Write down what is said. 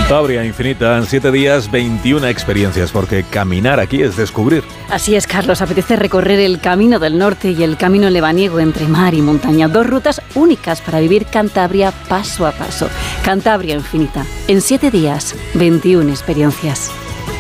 Cantabria Infinita, en 7 días, 21 experiencias, porque caminar aquí es descubrir. Así es, Carlos, apetece recorrer el Camino del Norte y el Camino Lebaniego entre mar y montaña. 2 rutas únicas para vivir Cantabria paso a paso. Cantabria Infinita, en 7 días, 21 experiencias.